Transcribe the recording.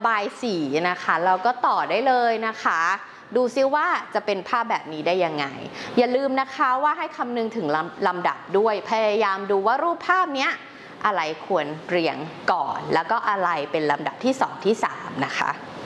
บายสีนะคะเราก็ต่อได้เลยนะคะดูซิว่าจะเป็นภาพแบบนี้ได้ยังไงอย่าลืมนะคะว่าให้คำนึงถึงลำดับด้วยพยายามดูว่ารูปภาพเนี้ยอะไรควรเรียงก่อนแล้วก็อะไรเป็นลำดับที่2ที่3นะคะ